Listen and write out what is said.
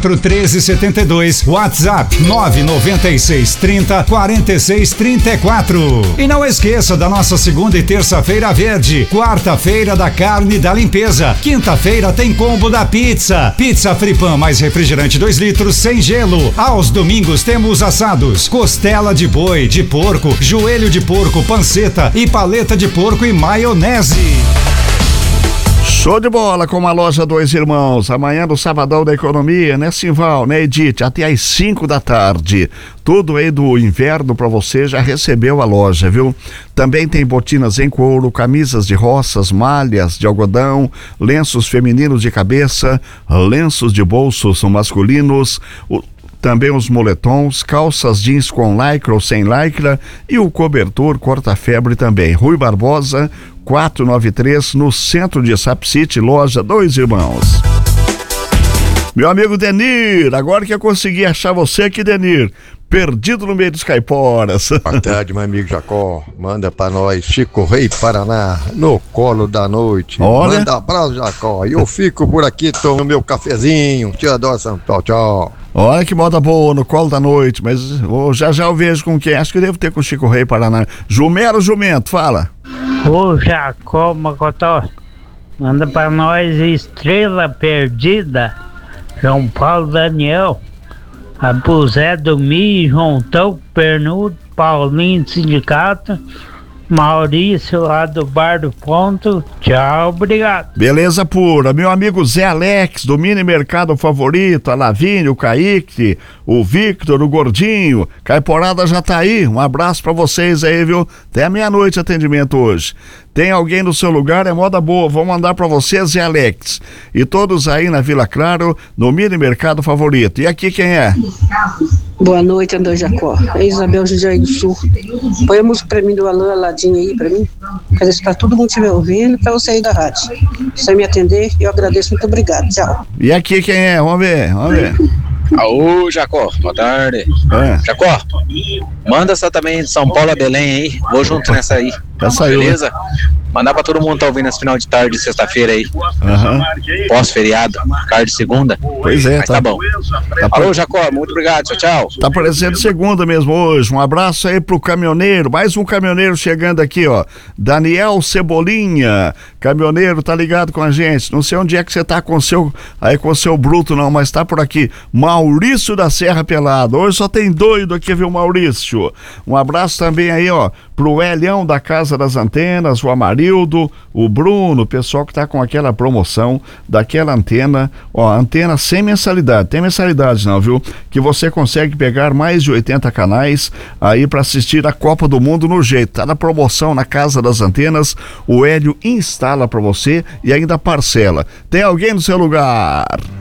1372, WhatsApp 996304634. E não esqueça da nossa segunda e terça-feira verde, quarta-feira da carne da limpeza, quinta-feira tem combo da pizza, pizza Fripan mais refrigerante 2 litros sem gelo. Aos domingos temos assados, costela de boi, de porco, joelho de porco, panceta e paleta de porco e maionese. Show de bola com a loja Dois Irmãos, amanhã no Sabadão da Economia, né, Simval, né, Edith, até às 5 da tarde. Tudo aí do inverno pra você já recebeu a loja, viu? Também tem botinas em couro, camisas de roças, malhas de algodão, lenços femininos de cabeça, lenços de bolsos masculinos, também os moletons, calças jeans com lycra ou sem lycra e o cobertor corta-febre também. Rui Barbosa, 493, no centro de Sap City, loja Dois Irmãos. Meu amigo Denir, agora que eu consegui achar você aqui, Denir, perdido no meio dos caiporas. Boa tarde, meu amigo Jacó. Manda pra nós, Chico Rei Paraná, no colo da noite. Olha. Manda abraço, Jacó. E eu fico por aqui tomando meu cafezinho. Te adoro, São Paulo. Tchau. Olha que moda boa, no colo da noite, mas já eu vejo com quem. Acho que eu devo ter com o Chico Rei Paraná. Jumero Jumento, fala. Ô Jacó Mocotó, manda pra nós Estrela Perdida, João Paulo Daniel, Abu Zé do Mi, João Tão Pernudo, Paulinho do Sindicato, Maurício lá do Bar do Ponto. Tchau, obrigado. Beleza pura. Meu amigo Zé Alex, do Mini Mercado Favorito, a Lavínia, o Kaique, o Victor, o Gordinho. Caiporada já tá aí. Um abraço pra vocês aí, viu? Até a meia-noite atendimento hoje. Tem alguém no seu lugar? É moda boa. Vou mandar pra você, Zé Alex. E todos aí na Vila Claro, no Mini Mercado Favorito. E aqui quem é? Boa noite, André Jacó. É Isabel Jundiaí do Sul. Põe a música pra mim do Alan Aladinho aí pra mim. Quer dizer, pra todo mundo estiver ouvindo, pra eu sair da rádio. Se você me atender, eu agradeço. Muito obrigado. Tchau. E aqui quem é? Vamos ver. Aô, Jacó, boa tarde. Jacó, manda essa também de São Paulo a Belém aí. Vou junto nessa aí. Já saiu, beleza? Mandar pra todo mundo que tá ouvindo esse final de tarde, sexta-feira aí. Pós-feriado, tarde de segunda. Pois é, mas tá bom. Alô, Jacó, muito obrigado, tchau. Tá parecendo segunda mesmo hoje. Um abraço aí pro caminhoneiro. Mais um caminhoneiro chegando aqui, ó. Daniel Cebolinha. Caminhoneiro, tá ligado com a gente. Não sei onde é que você tá com o seu bruto não, mas tá por aqui. Maurício da Serra Pelado. Hoje só tem doido aqui, viu, Maurício? Um abraço também aí, ó, pro Elião da Casa das Antenas, o Amarildo, o Bruno, o pessoal que tá com aquela promoção daquela antena, ó, antena sem mensalidade. Tem mensalidade não, viu? Que você consegue pegar mais de 80 canais aí pra assistir a Copa do Mundo no jeito. Tá na promoção na Casa das Antenas, o Hélio instala pra você e ainda parcela. Tem alguém no seu lugar?